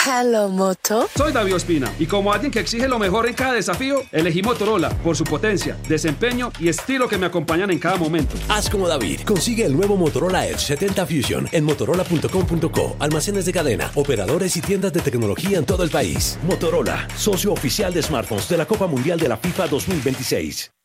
Hello, Moto. Soy David Ospina y como alguien que exige lo mejor en cada desafío, elegí Motorola por su potencia, desempeño y estilo que me acompañan en cada momento. Haz como David. Consigue el nuevo Motorola Edge 70 Fusion en motorola.com.co, almacenes de cadena, operadores y tiendas de tecnología en todo el país. Motorola, socio oficial de smartphones de la Copa Mundial de la FIFA 2026.